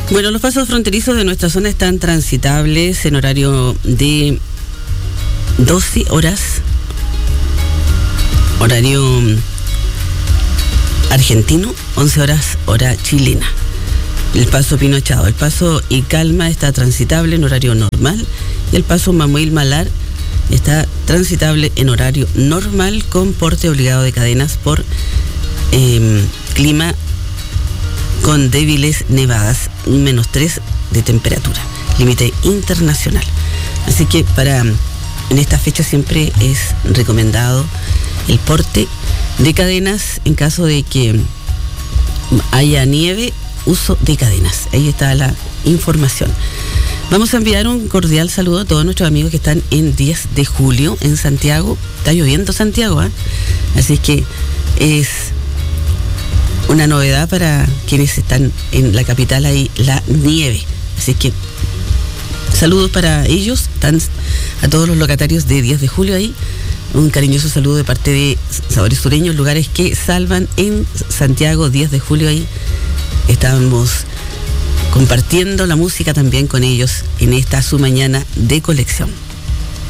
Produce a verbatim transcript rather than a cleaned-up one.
Bueno, los pasos fronterizos de nuestra zona están transitables en horario de doce horas, horario argentino, once horas, hora chilena. El paso Pinochado, el paso Y Calma está transitable en horario normal y el paso Mamuil Malar está transitable en horario normal con porte obligado de cadenas por eh, clima con débiles nevadas, menos tres de temperatura, límite internacional. Así que para en esta fecha siempre es recomendado el porte de cadenas en caso de que haya nieve, uso de cadenas. Ahí está la información. Vamos a enviar un cordial saludo a todos nuestros amigos que están en diez de julio en Santiago. Está lloviendo Santiago, ¿eh? Así es que es una novedad para quienes están en la capital, ahí la nieve. Así que saludos para ellos, están a todos los locatarios de diez de julio ahí. Un cariñoso saludo de parte de Sabores Sureños, lugares que salvan en Santiago, diez de julio ahí. Estamos compartiendo la música también con ellos en esta su mañana de colección.